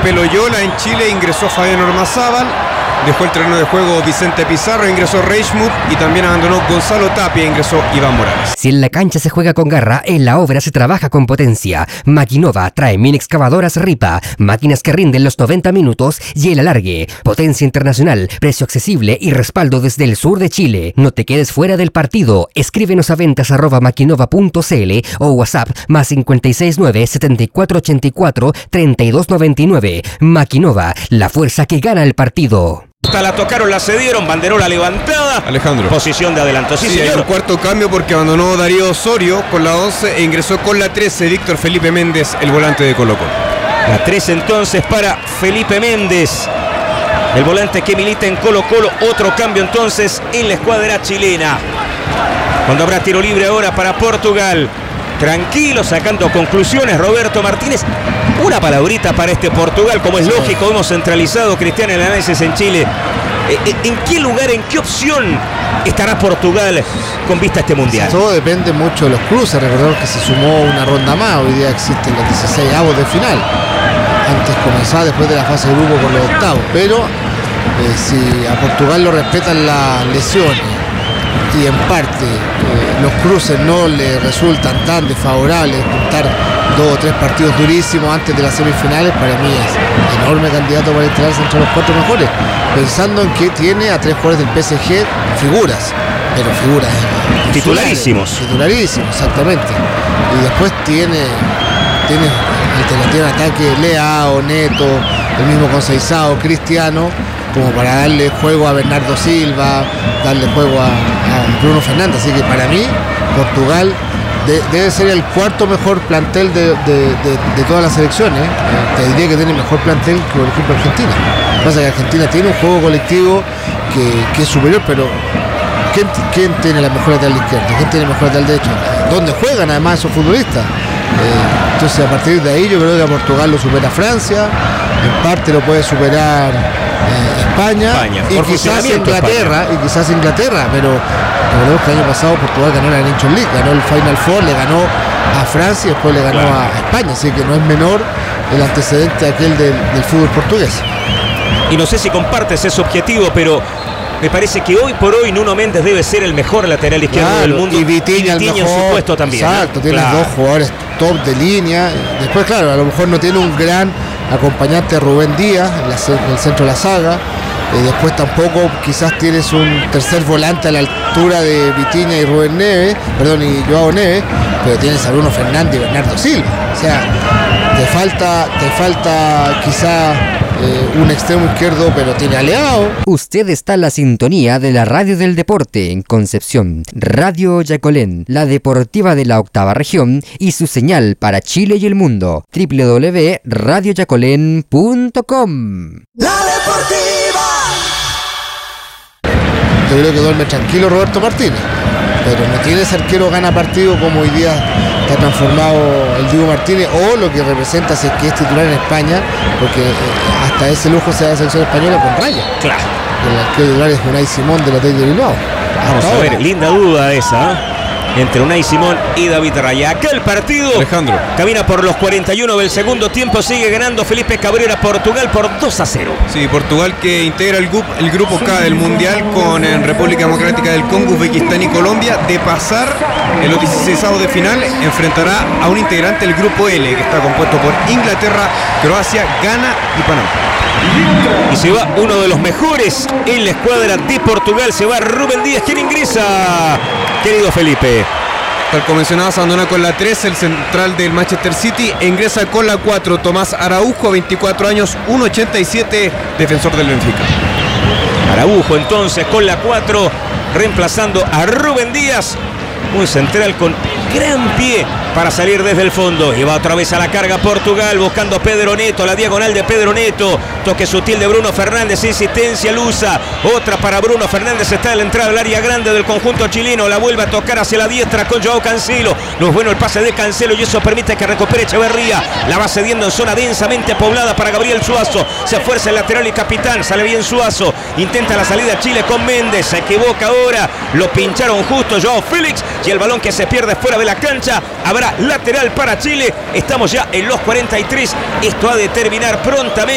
Felipe Loyola. En Chile ingresó Fabián Ormazábal. Dejó el terreno de juego Vicente Pizarro, ingresó Reichmuth y también abandonó Gonzalo Tapia, ingresó Iván Morales. Si en la cancha se juega con garra, en la obra se trabaja con potencia. Maquinova trae mini excavadoras Ripa, máquinas que rinden los 90 minutos y el alargue. Potencia internacional, precio accesible y respaldo desde el sur de Chile. No te quedes fuera del partido. Escríbenos a ventas@maquinova.cl o WhatsApp +569 7484 3299. Maquinova, la fuerza que gana el partido. La tocaron, la cedieron, banderola levantada. Alejandro. Posición de adelanto. Sí, hay señor. un cuarto cambio porque abandonó Darío Osorio con la 11 e ingresó con la 13 Víctor Felipe Méndez, el volante de Colo-Colo. La 13 entonces para Felipe Méndez, el volante que milita en Colo-Colo. Otro cambio entonces en la escuadra chilena. Cuando habrá tiro libre ahora para Portugal. Tranquilo, sacando conclusiones Roberto Martínez. Una palabrita para este Portugal, como es lógico, hemos centralizado, Cristian, el análisis en Chile. ¿En qué lugar, en qué opción estará Portugal con vista a este Mundial? Todo depende mucho de los cruces. Recordemos que se sumó una ronda más. Hoy día existen los 16avos de final. Antes comenzaba después de la fase de grupo con los octavos. Pero si a Portugal lo respetan las lesiones y en parte los cruces no le resultan tan desfavorables, juntar 2 o 3 partidos durísimos antes de las semifinales, para mí es enorme candidato para instalarse entre los 4 mejores, pensando en que tiene a 3 jugadores del PSG figuras, pero figuras titularísimos, exactamente, y después tiene alternativa de ataque Leao, Neto, el mismo Conceição, Cristiano, como para darle juego a Bernardo Silva, darle juego a Bruno Fernández. Así que para mí Portugal debe ser el 4º mejor plantel de todas las selecciones. Te diría que tiene mejor plantel que por ejemplo Argentina. Lo que pasa es que Argentina tiene un juego colectivo que es superior, pero ¿quién tiene la mejor lateral izquierda? ¿Quién tiene mejor lateral derecho? ¿Dónde juegan además esos futbolistas? Entonces a partir de ahí yo creo que a Portugal lo supera Francia, en parte lo puede superar España y quizás Inglaterra, pero recordemos que el año pasado Portugal ganó la Nations League, ganó el Final Four, le ganó a Francia y después le ganó a España, así que no es menor el antecedente aquel del fútbol portugués. Y no sé si compartes ese objetivo, pero me parece que hoy por hoy Nuno Méndez debe ser el mejor lateral izquierdo del mundo. Y Vitinha en su puesto también. Exacto, tiene 2 jugadores top de línea. Después, claro, a lo mejor no tiene un gran acompañante Rubén Díaz en el centro de la saga. Después tampoco quizás tienes un tercer volante a la altura de Vitinha y y Joao Neves, pero tienes a Bruno Fernández y Bernardo Silva. O sea, te falta quizá un extremo izquierdo, pero tiene a Leao. Usted está en la sintonía de la Radio del Deporte en Concepción, Radio Yacolén, la deportiva de la 8ª región y su señal para Chile y el mundo, www.radioyacolén.com. La deportiva. Yo creo que duerme tranquilo Roberto Martínez, pero no tiene ese arquero gana partido como hoy día está transformado el Diego Martínez, o lo que representa si es que es titular en España, porque hasta ese lujo se da la selección española con Raya. Claro. El arquero titular es Unai Simón de la Atlético de Bilbao. Vamos a ver, linda duda esa, entre Unai Simón y David Raya. Acá el partido, Alejandro, camina por los 41 del segundo tiempo, sigue ganando Felipe Cabrera Portugal por 2-0. Sí, Portugal que integra el grupo K del Mundial con República Democrática del Congo, Uzbekistán y Colombia. De pasar en los 16avos de final, enfrentará a un integrante del grupo L, que está compuesto por Inglaterra, Croacia, Ghana y Panamá. Y se va uno de los mejores en la escuadra de Portugal, se va Rubén Díaz. ¿Quién ingresa, querido Felipe? Tal como mencionabas, abandona con la 3 el central del Manchester City, e ingresa con la 4 Tomás Araujo, 24 años, 1.87, defensor del Benfica. Araujo entonces con la 4, reemplazando a Rubén Díaz, un central con gran pie para salir desde el fondo. Y va otra vez a la carga Portugal, buscando a Pedro Neto, la diagonal de Pedro Neto, toque sutil de Bruno Fernández, insistencia Lusa, otra para Bruno Fernández, está en la entrada del área grande del conjunto chileno, la vuelve a tocar hacia la diestra con Joao Cancelo. No es bueno el pase de Cancelo y eso permite que recupere Echeverría, la va cediendo en zona densamente poblada para Gabriel Suazo, se esfuerza el lateral y capitán, sale bien Suazo, intenta la salida Chile con Méndez, se equivoca ahora, lo pincharon justo Joao Félix y el balón que se pierde fuera de la cancha. Habrá lateral para Chile, estamos ya en los 43, esto ha de terminar prontamente.